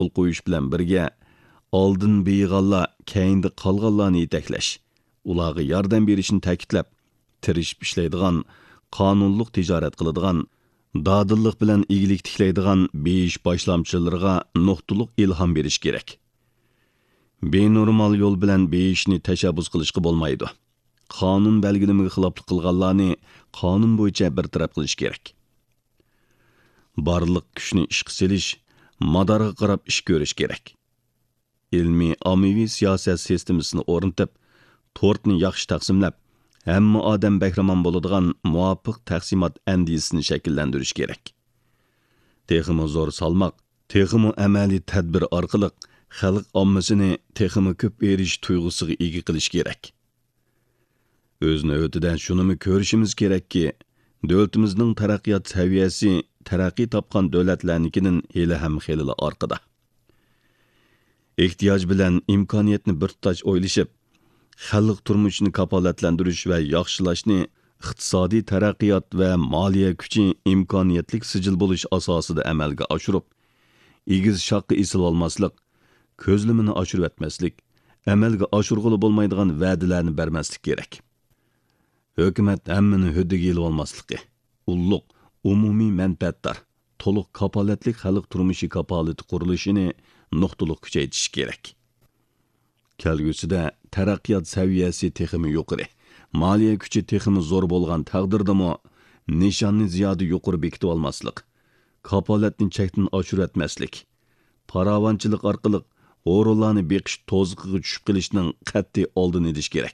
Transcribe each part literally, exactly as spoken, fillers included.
yo'l qo'yish bilan birga oldin beyg'anlar keyinda qolganlarni yetaklash, ularga yordam berishni ta'kidlab, tirishib ishlaydigan, qonunliq tijorat qiladigan, dadillik bilan igilik tiklaydigan beyish boshlamchilarga nuqtaliq ilhom berish kerak. Benormal yo'l bilan beyishni tashabbus qilishga bo'lmaydi. Qonun belgilimiga xiloflik qilganlarni qonun bo'yicha bartaraf qilish kerak. Barliq kuchni ishga selish, madarga qarab ish ko'rish kerak. Ilmiy ommaviy siyosat sistemasini o'rnatib, tortni yaxshi taqsimlab, hamma odam bahramon bo'ladigan muvofiq taqsimot andisini shakllantirish kerak. Texmi zo'r salmoq, texmi amaliy tadbir orqali xalq ommasini texmi ko'p erish tuyg'usiga ega qilish kerak. O'z navbatida shuni ko'rishimiz kerakki, davlatimizning taraqqiyot saviyasi taraqqiy topgan davlatlarnikining hali ham xeyli orqada. Ehtiyoj bilan imkoniyatni bir tutaj o'ylashib, xalq turmushini kafolatlantirish va yaxshilashni iqtisodiy taraqqiyot va moliya kuchi imkoniyatlik sijil bo'lish asosida amalga oshirib, egiz shoqqa esil olmaslik, ko'zlimini oshirib etmaslik, amalga oshirg'ili bo'lmaydigan va'dalarni bermaslik kerak. Hukumat hammani huddiga elib olmasligi, ulluq, umumiy manfaatdor, to'liq kapolatlik xalq turmushi kapolati qurilishini nuqtaliq kuchaytirish kerak. Kelgusida taraqqiyot saviyasi texmi yuqori, moliya kuchi texmi zo'r bo'lgan taqdirdami nishonni ziyoda yuqori bekitib olmaslik, kapolatni chekdan oshirib etmaslik, paravonchilik orqali o'g'rilarni beqish to'ziqiga tushib qilishning qat'iy oldini olish kerak.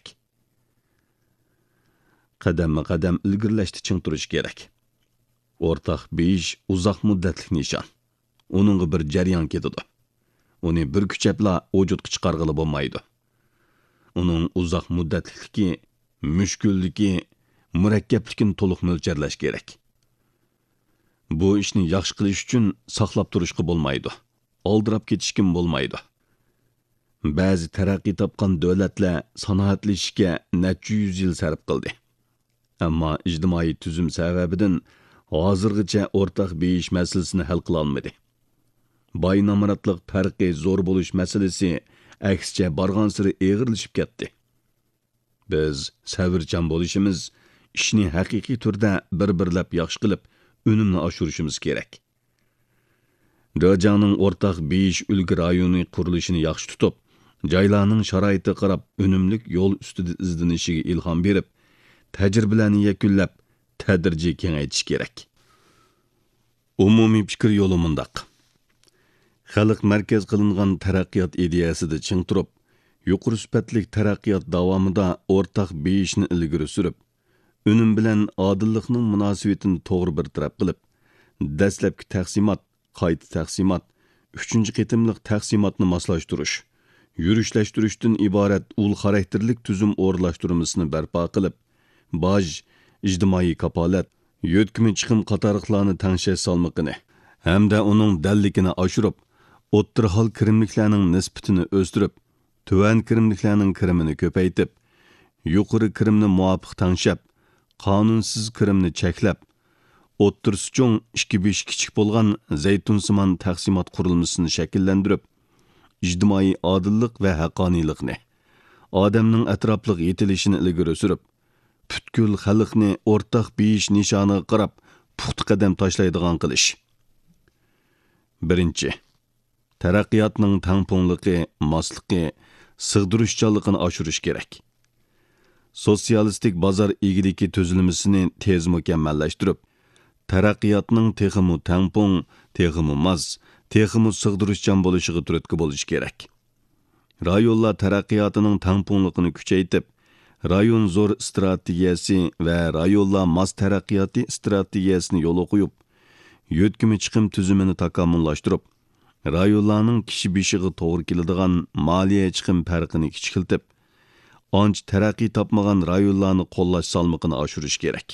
Qadamma-qadam ilgirlashni ching turish kerak. O'rtaq beyish uzoq muddatli nishon. Uningga bir jarayon ketadi. Uni bir kuchapla vujudga chiqarg'ili bo'lmaydi. Uning uzoq muddatliligi, mushkulligi, murakkabligini to'liq mo'ljallash kerak. Bu ishni yaxshi qilish uchun saqlab turishga bo'lmaydi. Oldirab ketishga bo'lmaydi. Ba'zi taraqqiy topgan davlatlar sanoatlashishga necha yuz yil sarf qildi. Ammo ijtimoiy tuzum sababidan hozirgacha o'rtaq beyish masalasini hal qila olmadi. Boy namoratlik farqi zo'r bo'lish masalasi aksicha borgan sari eg'irlashib ketdi. Biz sabrchan bo'lishimiz, ishni haqiqiy turda bir-birlab yaxshi qilib, unumni oshirishimiz kerak. Rojaning o'rtaq beyish ulgi rayoni qurilishini yaxshi tutib, joylarning sharoitiga qarab unumlik yo'l ustida izlanishiga ilhom berib, tajribalarni yakunlab, tadrijiy kengaytish kerak. Umumiy fikr yo'li mundaq. Xalq markaz qilingan taraqqiyot ideyasida ching turib, yuqori sifatli taraqqiyot davomida o'rtaq beyishni ilgari surib, unum bilan odillikning munosabatini to'g'ri bir taraf qilib, dastlabki taqsimot, qayta taqsimot, uchinchi qitimliq taqsimotni moslashtirish, yurishlashtirishdan iborat ul xarakterlik tuzum o'rlashtirmasini barpo qilib, boj, ijtimoiy kapolat, yo'tkimi chiqim qatoriqlarni tangshash salmoqini hamda uning dalligini oshirib, o'ttir hol kirimliklarning nisbatini o'stirib, tuvan kirimliklarning kirimini ko'paytib, yuqori kirimni muvofiq tangshab, qonunsiz kirimni cheklab, o'ttir suchung ikki besh kichik bo'lgan zaytunsimon taqsimot qurilmasini shakllantirib, ijtimoiy odillik va haqqoniylikni, odamning atrofliq yetilishini ilgari surib, butkul xalqni o'rtaq beyish nishoniga qarab puxta qadam tashlaydigan qilish. Birinchi, taraqqiyotning tangpungligi, mosligi, sig'dirishchanligini oshirish kerak. Sotsialistik bozor egiligi tuzilmasini tez mukammallashtirib, taraqqiyotning texmi tangpung, texmi mos, texmi sig'dirishchan bo'lishiga turtki bo'lish kerak. Rayonlar taraqqiyotining tangpungligini kuchaytirib, rayon zo'r strategiyasi va rayonlar mos taraqqiyoti strategiyasini yo'l qo'yib, yo'tkimi chiqim tuzumini takomillashtirib, rayonlarning kishi beshiga to'g'ri keladigan moliya chiqim farqini kichikiltib, ancha taraqqiy topmagan rayonlarni qo'llash salmoqini oshirish kerak.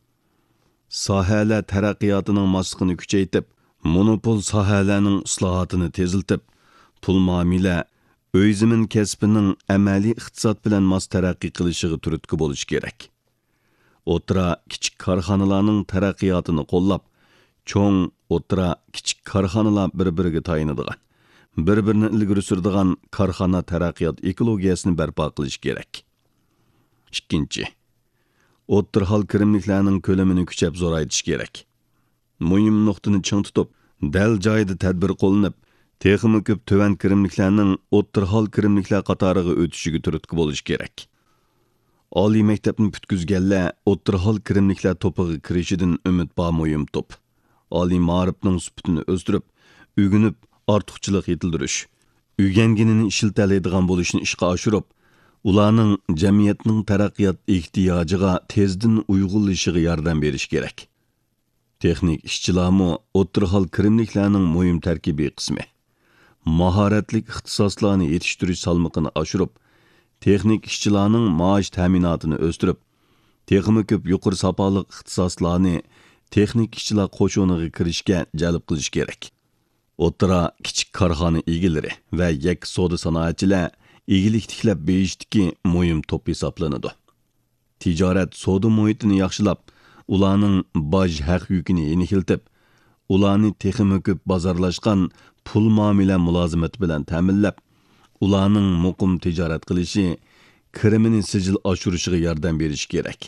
Sohalar taraqqiyotining mosligini kuchaytirib, monopol sohalarning islohotini teziltib, pul muomala, uy zamin kasbining amaliy iqtisod bilan mos taraqqiy qilishiga turtki bo'lish kerak. O'tira kichik korxonalarning taraqqiyotini qo'llab, cho'ng, o'tira kichik korxonalar bir-biriga tayinadigan, bir-birini ilgari suradigan korxona taraqqiyot ekologiyasini barpo qilish kerak. ikkinchi. O'ttir hal kirimliklarning ko'lamini kuchab zo'raytirish kerak. Muhim nuqtani ching tutib, dal joyida tadbir qo'llanib, texmi ko'p tuvan kirimliklarning o'ttir hal kirimliklar qatoriga o'tishiga turtki bo'lish kerak. Oliy maktabni putkizganlar o'ttir hal kirimliklar to'piga kirishidan umid bor muhim top. Oliy ma'rifning sifatini o'stirib, o'rganib, ortiqchilik yetildirish, o'rganganini ishiltalaydigan bo'lishni ishga oshirib, ularning jamiyatning taraqqiyot ehtiyojiga tezdan uyg'unlashishiga yordam berish kerak. Texnik ishchilarmi o'ttir hal kirimliklarning muhim tarkibiy qismi. Mahoratli ixtisoslarni yetishtirish salmoqini oshirib, texnik ishchilarning maosh ta'minotini o'stirib, texmi ko'p yuqori safoli ixtisoslarni texnik ishchilar qo'shiniga kirishga jalb qilish kerak. O'ttira kichik korxona egalari va yak savdo sanoatchilar egilik tiklab berishdiki muhim to'p hisoblanadi. Tijorat savdo muhitini yaxshilab, ularning boj haq yukini yeniltib, ularni texmi ko'p bozorlashgan pul muomala mulozimati bilan ta'minlab, ularning muqim tijorat qilishi, kirimini sijil oshirishiga yordam berish kerak.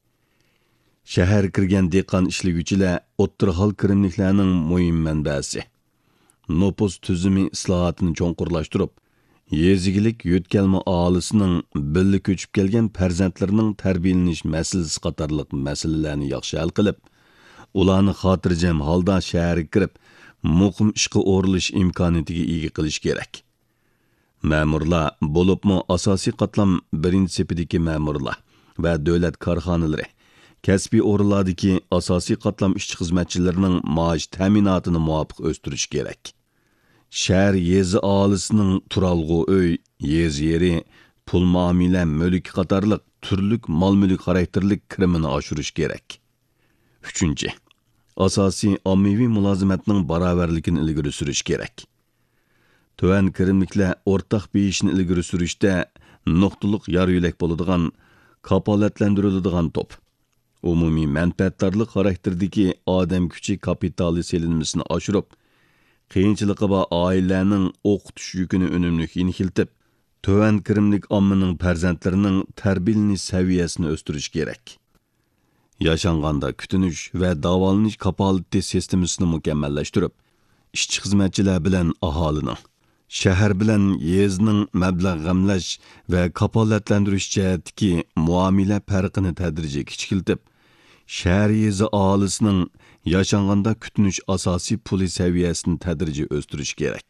Shahar kirgan dehqon ishliguvchilar o'ttir hal kirimliklarning muhim manbasi. Nopus tuzumi islohotini cho'nqurlashtirib, yezigilik yo'tkalma aholisining birga ko'chib kelgan farzandlarining tarbiyalanish masalasi qatorliq masalalarni yaxshi hal qilib, ularni xotirjam holda shaharga kirib, muqim ishga o'rilish imkoniyatiga ega qilish kerak. Ma'murlar, bo'libmi asosiy qatlam birinchi sepidagi ma'murlar va davlat korxonalari, kasbiy o'rinlardagi asosiy qatlam ishchi xizmatchilarining maosh ta'minotini muvofiq o'stirish kerak. Shahar yezi aholisining turalg'u uy, yez yeri, pul muomala, mulk qatorliq turlik mol-mulk xarakterlik kirimini oshirish kerak. uchinchi. Asosiy ommaviy mulozimatning barobarligini ilgari surish kerak. Tuvan kirimliklar o'rtaq beyishni ilgari surishda nuqtaliq yor yo'lak bo'ladigan, kapolatlantiriladigan to'p. Umumiy manfaatdorlik xarakterdagi odam kuchi kapitali selinmasini oshirib, qiyinchiligi bor oilalarning o'qitish yukini unumli yeniltib, tuvan kirimlik ommaning farzandlarining tarbiyalanish saviyasini o'stirish kerak. Yaşanganda kütünüş ve davalanish kapolati sistemasini mukammallashtirib, ishchi xizmatchilar bilan aholining, shahar bilan yezning mablag' g'amlash va kapolatlantirish jihatdagi muomala farqini tadrijiy kichikiltib, shahar yezi aholisining yaşanganda kütünüş asosiy puli saviyasini tadrijiy o'stirish kerak.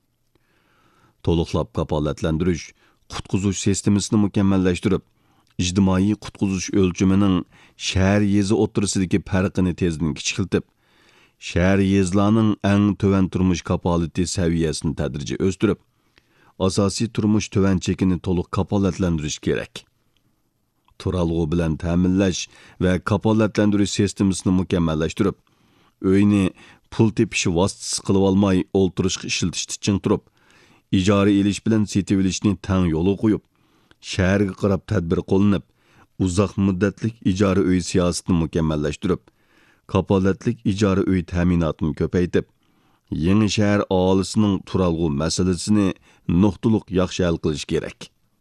To'liqlab kapolatlantirish, qutqizuv sistemasini mukammallashtirib, ijtimoiy qutqizish o'lchamining shahar yezi o'ttirisidagi farqini tezdan kichikiltib, shahar yezlarning eng tuvan turmush kapolati saviyasini tadrijiy o'stirib, asosiy turmush tuvan chekini to'liq kapolatlantirish kerak. Turalg'u bilan ta'minlash va kapolatlantirish sistemasini mukammallashtirib, uyni pul tepishi vositasi qilib olmay o'ltirishga ishlatishni ching turib, ijara elish bilan setib olishni tang yo'li qo'yib, shaharga qarab tadbir qo'llanib, uzoq muddatlik ijara uy siyosatini mukammallashtirib, kapolatlik ijara uy ta'minotini ko'paytib, yangi shahar aholisining turalg'u masalasini nuqtaliq yaxshi hal qilish kerak.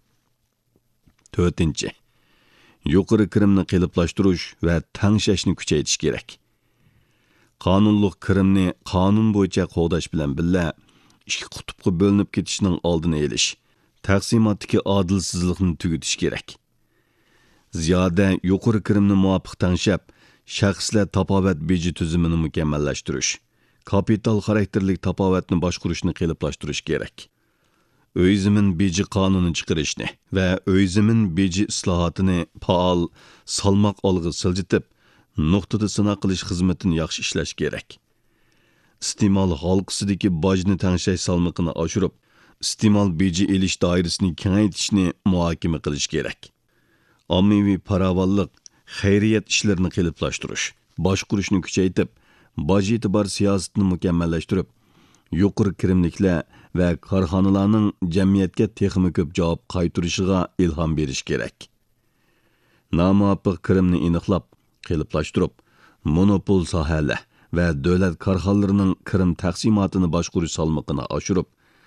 to'rtinchi. Yuqori kirimni qiliblashtirish va tangshashni kuchaytirish kerak. Qonunliq kirimni qonun bo'yicha qo'g'dash bilan birga ikki qutbga bo'linib ketishning oldini olish, taqsimotdagi adilsizlikni tugutish kerak. Ziyoda yuqori kirimni muvofiq tangshab, shaxslar tapovat beji tuzumini mukammallashtirish, kapital xarakterlik tapovatni boshqarishni qiliblashtirish kerak. Uy zamin beji qonuni chiqarishni va uy zamin beji islohotini faol salmoq olg'i siljitib, nuqtada sinoq qilish xizmatini yaxshi ishlash kerak. Iste'mol halqasidagi bojni tangshash salmoqini oshirib, iste'mol beji elish doirasini kengaytirishni muhokama qilish kerak. Ommaviy farovonlik, xayriyat ishlarini qiliblashtirish, boshqarishni kuchaytirib, boj e'tibor siyosatini mukammallashtirib, yuqori kirimliklar va korxonalarning jamiyatga texmi ko'p javob qaytarishiga ilhom berish kerak. Nomuvofiq kirimni aniqlab, qiliblashtirib, monopol sohalar va davlat korxonalarining kirim taqsimotini boshqarish salmoqini oshirib,